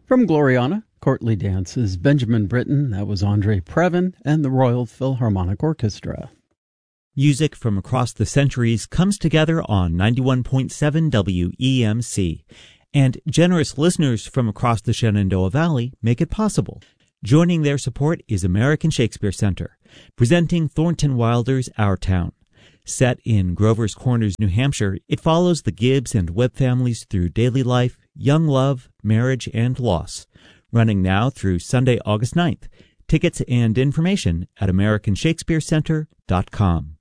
From Gloriana, Courtly Dance's Benjamin Britten, that was Andre Previn, and the Royal Philharmonic Orchestra. Music from across the centuries comes together on 91.7 WEMC, and generous listeners from across the Shenandoah Valley make it possible. Joining their support is American Shakespeare Center, presenting Thornton Wilder's Our Town. Set in Grover's Corners, New Hampshire, it follows the Gibbs and Webb families through daily life, young love, marriage, and loss. Running now through Sunday, August 9th. Tickets and information at AmericanShakespeareCenter.com.